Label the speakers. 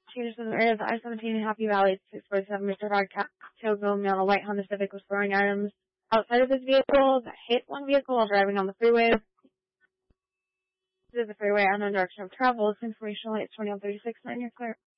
Speaker 1: Peterson, area of I-17 in Happy Valley, 647, Mr. Rod Tailville, male, a white Honda Civic, was throwing items outside of his vehicle that hit one vehicle while driving on the freeway. This is the freeway unknown direction of travel. This information light is 2136, 9 year clear.